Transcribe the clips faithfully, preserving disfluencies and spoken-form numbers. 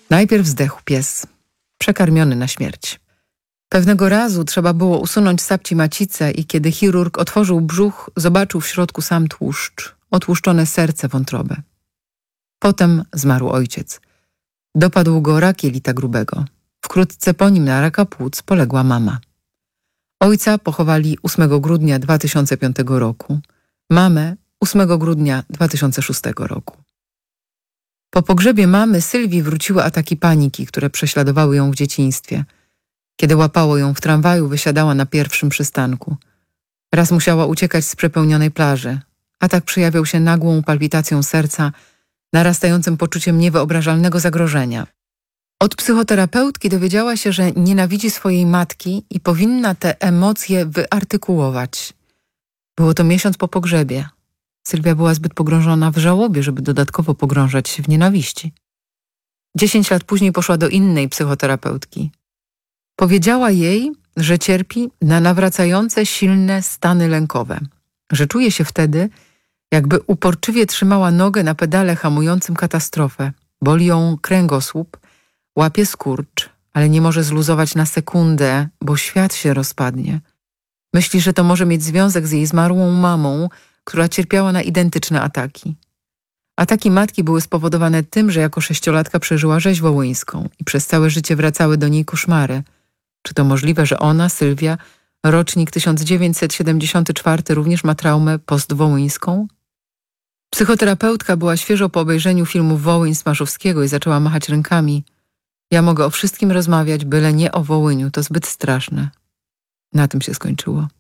Najpierw zdechł pies, przekarmiony na śmierć. Pewnego razu trzeba było usunąć Sapci macicę i kiedy chirurg otworzył brzuch, zobaczył w środku sam tłuszcz, otłuszczone serce, wątrobę. Potem zmarł ojciec. Dopadł go rak jelita grubego. Wkrótce po nim na raka płuc poległa mama. Ojca pochowali ósmego grudnia dwa tysiące piątego roku, mamę ósmego grudnia dwa tysiące szóstego roku. Po pogrzebie mamy Sylwii wróciły ataki paniki, które prześladowały ją w dzieciństwie. Kiedy łapało ją w tramwaju, wysiadała na pierwszym przystanku. Raz musiała uciekać z przepełnionej plaży. Atak przejawiał się nagłą palpitacją serca, narastającym poczuciem niewyobrażalnego zagrożenia. Od psychoterapeutki dowiedziała się, że nienawidzi swojej matki i powinna te emocje wyartykułować. Było to miesiąc po pogrzebie. Sylwia była zbyt pogrążona w żałobie, żeby dodatkowo pogrążać się w nienawiści. Dziesięć lat później poszła do innej psychoterapeutki. Powiedziała jej, że cierpi na nawracające silne stany lękowe, że czuje się wtedy, jakby uporczywie trzymała nogę na pedale hamującym katastrofę. Boli ją kręgosłup, łapie skurcz, ale nie może zluzować na sekundę, bo świat się rozpadnie. Myśli, że to może mieć związek z jej zmarłą mamą, która cierpiała na identyczne ataki. Ataki matki były spowodowane tym, że jako sześciolatka przeżyła rzeź wołyńską i przez całe życie wracały do niej koszmary. Czy to możliwe, że ona, Sylwia, rocznik tysiąc dziewięćset siedemdziesiąty czwarty, również ma traumę postwołyńską? Psychoterapeutka była świeżo po obejrzeniu filmu Wołyń Smaszowskiego i zaczęła machać rękami. Ja mogę o wszystkim rozmawiać, byle nie o Wołyniu, to zbyt straszne. Na tym się skończyło.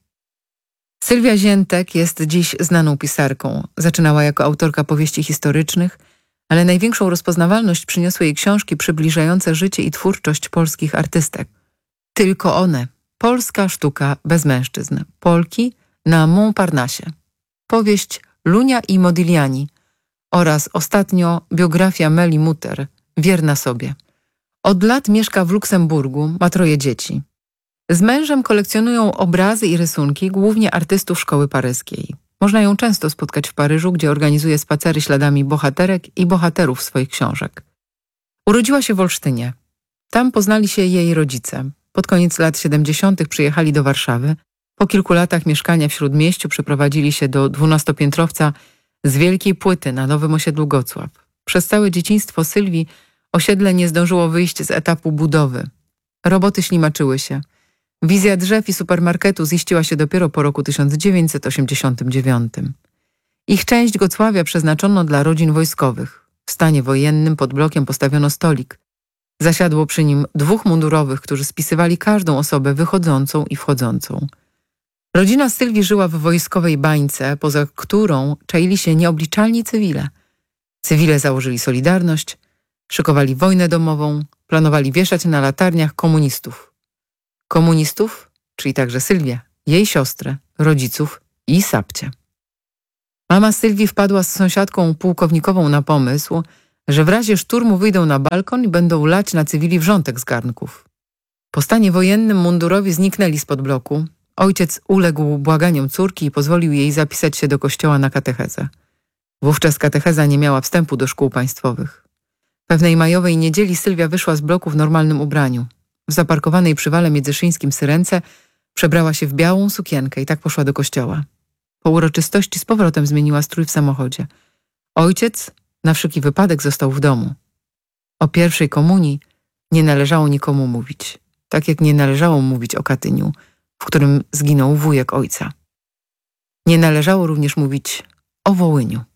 Sylwia Ziętek jest dziś znaną pisarką. Zaczynała jako autorka powieści historycznych, ale największą rozpoznawalność przyniosły jej książki przybliżające życie i twórczość polskich artystek. Tylko one. Polska sztuka bez mężczyzn. Polki na Montparnasse. Powieść Lunia i Modigliani oraz ostatnio biografia Meli Mutter, Wierna sobie. Od lat mieszka w Luksemburgu, ma troje dzieci. Z mężem kolekcjonują obrazy i rysunki, głównie artystów szkoły paryskiej. Można ją często spotkać w Paryżu, gdzie organizuje spacery śladami bohaterek i bohaterów swoich książek. Urodziła się w Olsztynie. Tam poznali się jej rodzice. Pod koniec lat siedemdziesiątych przyjechali do Warszawy. Po kilku latach mieszkania w Śródmieściu przeprowadzili się do dwunastopiętrowca z Wielkiej Płyty na Nowym Osiedlu Gocław. Przez całe dzieciństwo Sylwii osiedle nie zdążyło wyjść z etapu budowy. Roboty ślimaczyły się. Wizja drzew i supermarketu ziściła się dopiero po roku tysiąc dziewięćset osiemdziesiątym dziewiątym. Ich część Gocławia przeznaczono dla rodzin wojskowych. W stanie wojennym pod blokiem postawiono stolik. Zasiadło przy nim dwóch mundurowych, którzy spisywali każdą osobę wychodzącą i wchodzącą. Rodzina Sylwii żyła w wojskowej bańce, poza którą czaili się nieobliczalni cywile. Cywile założyli Solidarność, szykowali wojnę domową, planowali wieszać na latarniach komunistów. Komunistów, czyli także Sylwię, jej siostrę, rodziców i Sapcie. Mama Sylwii wpadła z sąsiadką pułkownikową na pomysł, że w razie szturmu wyjdą na balkon i będą lać na cywili wrzątek z garnków. Po stanie wojennym mundurowi zniknęli spod bloku. Ojciec uległ błaganiom córki i pozwolił jej zapisać się do kościoła na katechezę. Wówczas katecheza nie miała wstępu do szkół państwowych. Pewnej majowej niedzieli Sylwia wyszła z bloku w normalnym ubraniu. W zaparkowanej przy wale Międzyszyńskim Syrence przebrała się w białą sukienkę i tak poszła do kościoła. Po uroczystości z powrotem zmieniła strój w samochodzie. Ojciec na wszelki wypadek został w domu. O pierwszej komunii nie należało nikomu mówić, tak jak nie należało mówić o Katyniu, w którym zginął wujek ojca. Nie należało również mówić o Wołyniu.